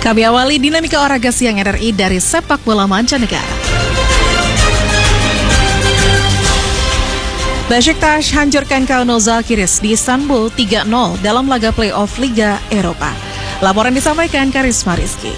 Kami awali dinamika olahraga siang RRI dari sepak bola mancanegara. Besiktas hancurkan Kauno Žalgiris di Istanbul 3-0 dalam laga play-off Liga Eropa. Laporan disampaikan Karisma Rizky.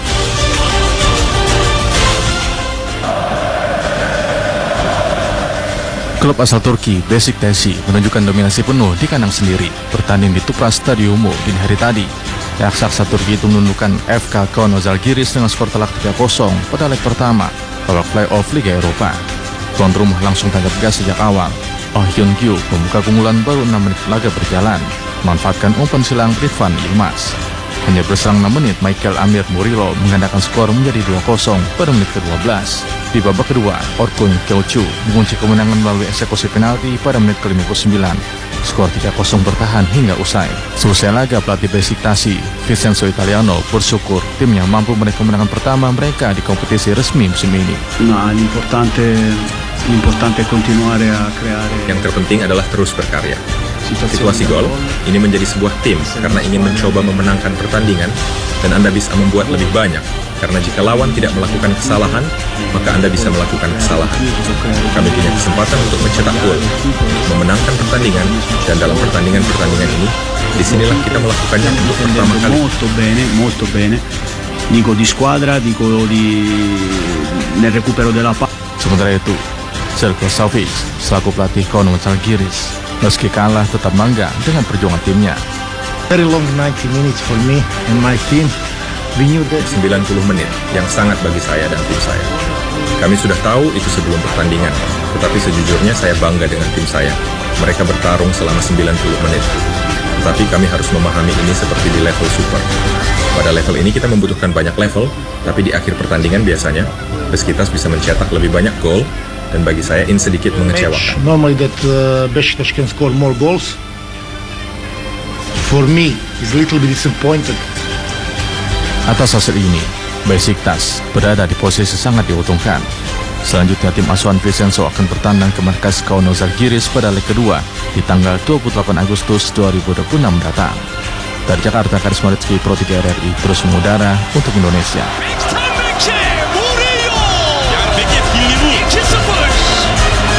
Klub asal Turki, Besiktas menunjukkan dominasi penuh di kandang sendiri, bertanding di Tupra Stadium dini hari tadi. Raksasa Turki itu menundukkan FK Kauno Žalgiris dengan skor telak 3-0 pada leg pertama babak play-off Liga Eropa. Tuan rumah langsung tanggap gas sejak awal. Oh Hyun-kyu membuka keunggulan baru 6 menit laga berjalan, memanfaatkan umpan silang Ridvan Yilmaz. Hanya berselang 6 menit, Michael Amir Murillo menggandakan skor menjadi 2-0 pada menit ke-12. Di babak kedua, Orkun Kyeochu mengunci kemenangan melalui eksekusi penalti pada menit ke-59. Skor 3-0 bertahan hingga usai. Selesai laga, pelatih Besiktas, Vincenzo Italiano, bersyukur timnya mampu meraih kemenangan pertama mereka di kompetisi resmi musim ini. Yang terpenting adalah terus berkarya. Situasi gol, ini menjadi sebuah tim karena ingin mencoba memenangkan pertandingan, dan Anda bisa membuat lebih banyak. Karena jika lawan tidak melakukan kesalahan, maka Anda bisa melakukan kesalahan. Kami punya kesempatan untuk mencetak gol, memenangkan pertandingan, dan dalam pertandingan-pertandingan ini, disinilah kita melakukannya untuk pertama kali. Molto bene. Dico di squadra, dico nel recupero della palla. Sementara itu, Željko Savić selaku pelatih Kauno Žalgiris meski kalah tetap bangga dengan perjuangan timnya. Very long 90 minutes for me and my team. 90 menit yang sangat bagi saya dan tim saya. Kami sudah tahu itu sebelum pertandingan, tetapi sejujurnya saya bangga dengan tim saya. Mereka bertarung selama 90 menit. Tetapi kami harus memahami ini seperti di level super. Pada level ini kita membutuhkan banyak level, tapi di akhir pertandingan biasanya Besiktas bisa mencetak lebih banyak gol, dan bagi saya ini sedikit mengecewakan. Normally that Besiktas can score more goals. For me, is a little bit disappointed. Atas hasil ini, Besiktas berada di posisi sangat diuntungkan. Selanjutnya tim asuhan Vincenzo akan bertandang ke markas Kauno Žalgiris pada leg kedua di tanggal 28 Agustus 2026 datang. Dari Jakarta, Karisma Rizky, Pro 3 RRI terus mengudara untuk Indonesia.